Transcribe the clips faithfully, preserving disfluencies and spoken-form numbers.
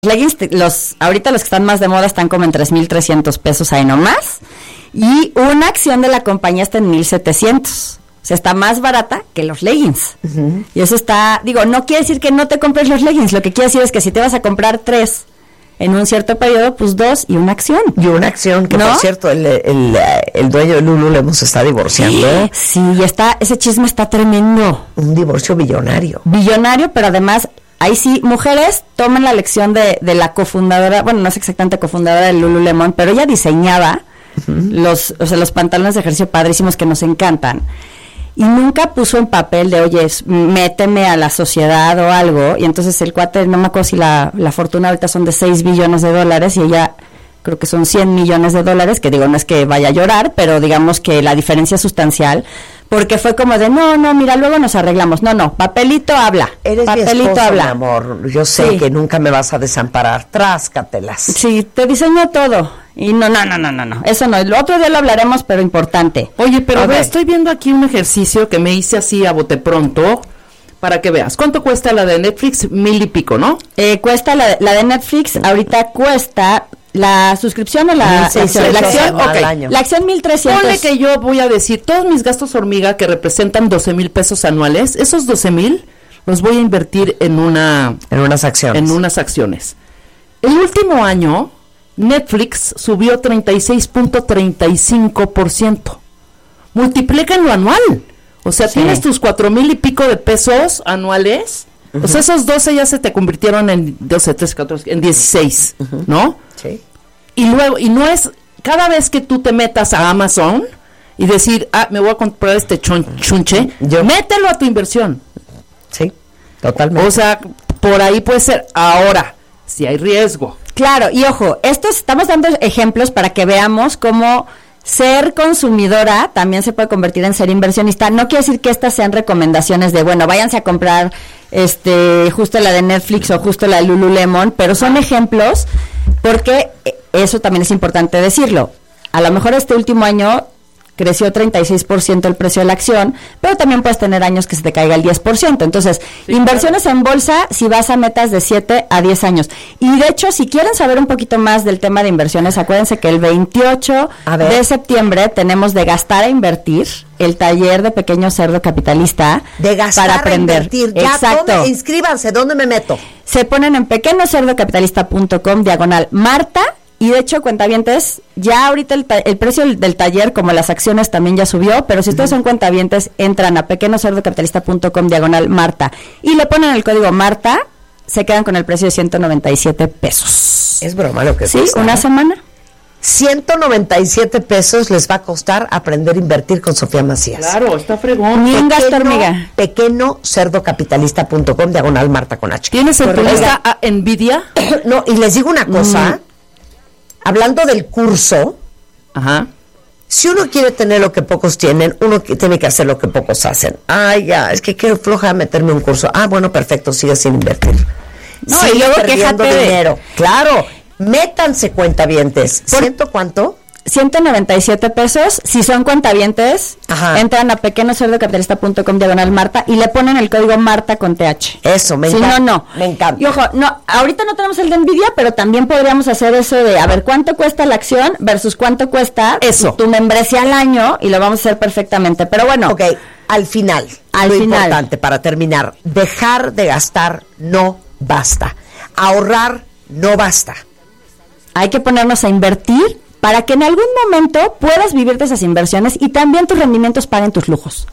leggings, los, ahorita los que están más de moda están como en tres mil trescientos pesos ahí nomás. Y una acción de la compañía está en mil setecientos. O sea, está más barata que los leggings. Uh-huh. Y eso está, digo, no quiere decir que no te compres los leggings. Lo que quiere decir es que si te vas a comprar tres en un cierto periodo, pues dos y una acción. Y una acción, que ¿no? Por cierto, el, el, el dueño de Lululemon se está divorciando. Sí, y está, ese chisme está tremendo. Un divorcio billonario. Billonario, pero además... Ahí sí, mujeres, tomen la lección de, de la cofundadora, bueno, no es exactamente cofundadora de Lululemon, pero ella diseñaba uh-huh. los, o sea, los pantalones de ejercicio padrísimos que nos encantan. Y nunca puso en papel de, oye, méteme a la sociedad o algo. Y entonces el cuate, no me acuerdo si la, la fortuna ahorita son de seis billones de dólares y ella creo que son cien millones de dólares, que digo, no es que vaya a llorar, pero digamos que la diferencia es sustancial. Porque fue como de, no, no, mira, luego nos arreglamos. No, no, papelito habla. Eres papelito mi esposa, habla. Mi amor. Yo sé sí. que nunca me vas a desamparar. Tráscatelas. Sí, te diseño todo. Y no, no, no, no, no, no. Eso no. El otro día lo hablaremos, pero importante. Oye, pero ve, estoy viendo aquí un ejercicio que me hice así a bote pronto, para que veas. ¿Cuánto cuesta la de Netflix? Mil y pico, ¿no? Eh, cuesta la, la de Netflix, ahorita cuesta... La suscripción o la, sí, sí, la acción, okay. La acción mil trescientos. Ponle que yo voy a decir, todos mis gastos hormiga que representan doce mil pesos anuales, esos doce mil los voy a invertir en una... En unas acciones. En unas acciones. El último año, Netflix subió treinta y seis punto treinta y cinco por ciento. Multiplica en lo anual. O sea, sí. tienes tus cuatro mil y pico de pesos anuales. Uh-huh. O sea, esos doce ya se te convirtieron en doce, trece, catorce, en dieciséis, uh-huh. ¿no? Sí. Y luego, y no es, cada vez que tú te metas a Amazon y decir, ah, me voy a comprar este chon, chunche, Yo. mételo a tu inversión. Sí, totalmente. O sea, por ahí puede ser. Ahora, si hay riesgo. Claro, y ojo, estos estamos dando ejemplos para que veamos cómo ser consumidora también se puede convertir en ser inversionista. No quiere decir que estas sean recomendaciones de, bueno, váyanse a comprar este justo la de Netflix o justo la de Lululemon, pero son ejemplos porque eso también es importante decirlo. A lo mejor este último año creció treinta y seis por ciento el precio de la acción, pero también puedes tener años que se te caiga el diez por ciento. Entonces, sí, inversiones claro. en bolsa si vas a metas de siete a diez años. Y de hecho, si quieren saber un poquito más del tema de inversiones, acuérdense que el veintiocho de septiembre tenemos de gastar a invertir, el taller de Pequeño Cerdo Capitalista. De gastar para aprender. a invertir. Ya, exacto. ¿dónde? Inscríbanse, ¿dónde me meto? Se ponen en pequeño cerdo capitalista punto com, diagonal Marta. Y de hecho, cuentavientes, ya ahorita el, ta- el precio del, del taller, como las acciones, también ya subió, pero si ustedes son cuentavientes, entran a pequeño cerdo capitalista punto com, diagonal Marta, y le ponen el código Marta, se quedan con el precio de ciento noventa y siete pesos. Es broma lo que sí, cuesta. Sí, una semana. ciento noventa y siete pesos les va a costar aprender a invertir con Sofía Macías. Claro, está fregón. Ni un gasto hormiga. pequeño cerdo capitalista punto com, diagonal Marta con H. ¿Tienes en tu lista a Nvidia? No, y les digo una cosa... Mm. Hablando del curso, ajá. Si uno quiere tener lo que pocos tienen, uno tiene que hacer lo que pocos hacen. Ay, ya, es que quiero floja meterme un curso. Ah, bueno, perfecto, sigue sin invertir. No, sigue y luego perdiendo quéjate dinero. De... Claro, métanse cuentavientes. ¿Ciento cuánto? ciento noventa y siete pesos. Si son cuentavientes, ajá. entran a pequeño cerdo capitalista punto com, diagonal Marta, y le ponen el código Marta con T H. Eso, me si encanta. Si no, no. Me encanta. Y ojo, no, ahorita no tenemos el de Nvidia, pero también podríamos hacer eso de, a ver, ¿cuánto cuesta la acción versus cuánto cuesta eso. tu membresía al año? Y lo vamos a hacer perfectamente. Pero bueno. Ok, al final, al lo final. importante para terminar, dejar de gastar no basta. Ahorrar no basta. Hay que ponernos a invertir para que en algún momento puedas vivir de esas inversiones y también tus rendimientos paguen tus lujos.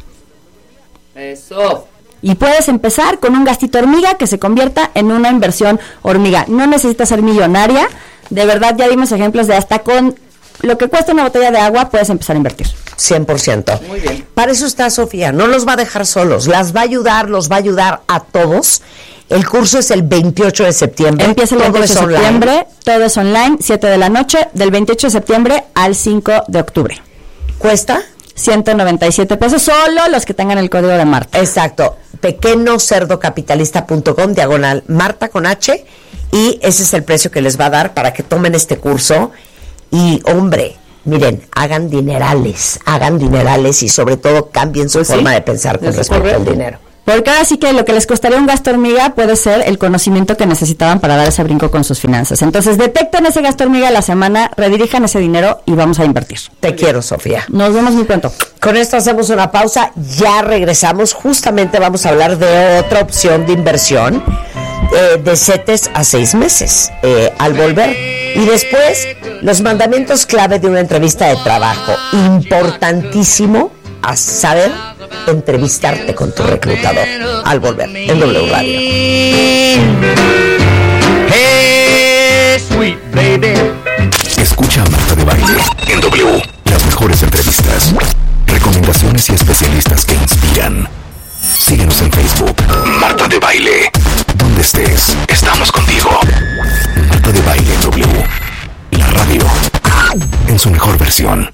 Eso. Y puedes empezar con un gastito hormiga que se convierta en una inversión hormiga. No necesitas ser millonaria. De verdad, ya dimos ejemplos de hasta con lo que cuesta una botella de agua puedes empezar a invertir. cien por ciento. Muy bien. Para eso está Sofía. No los va a dejar solos. Las va a ayudar, los va a ayudar a todos. El curso es el veintiocho de septiembre. Empieza el veintiocho de septiembre. Todo es online, siete de la noche, del veintiocho de septiembre al cinco de octubre. ¿Cuesta? ciento noventa y siete pesos, solo los que tengan el código de Marta. Exacto. pequeño cerdo capitalista punto com, diagonal Marta con H. Y ese es el precio que les va a dar para que tomen este curso. Y, hombre, miren, hagan dinerales, hagan dinerales y sobre todo cambien su pues forma sí, de pensar con respecto correcto. al dinero. Porque ahora sí que lo que les costaría un gasto hormiga puede ser el conocimiento que necesitaban para dar ese brinco con sus finanzas. Entonces, detecten ese gasto hormiga a la semana, redirijan ese dinero y vamos a invertir. Te quiero, Sofía. Nos vemos muy pronto. Con esto hacemos una pausa, ya regresamos. Justamente vamos a hablar de otra opción de inversión, eh, de CETES a seis meses, eh, al volver. Y después, los mandamientos clave de una entrevista de trabajo. Importantísimo a saber entrevistarte con tu reclutador. Al volver, en W Radio. Hey, sweet baby. Escucha a Marta de Baile en W. Las mejores entrevistas, recomendaciones y especialistas que inspiran. Síguenos en Facebook. Marta de Baile. Donde estés, estamos contigo. Marta de Baile en W. La radio en su mejor versión.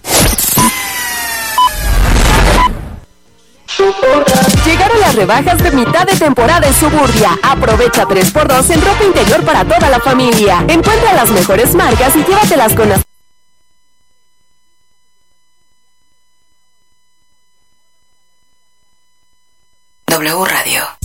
Llegaron las rebajas de mitad de temporada en Suburbia. Aprovecha tres por dos en ropa interior para toda la familia. Encuentra las mejores marcas y llévatelas con las... W Radio.